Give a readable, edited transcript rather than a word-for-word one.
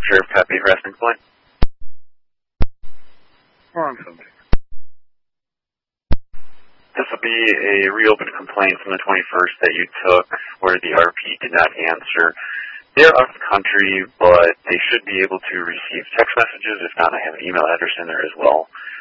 Sheriff, copy harassment complaint. Wrong subject. This will be a reopened complaint from the 21st that you took where the RP did not answer. They're out of the country, but they should be able to receive text messages. If not, I have an email address in there as well.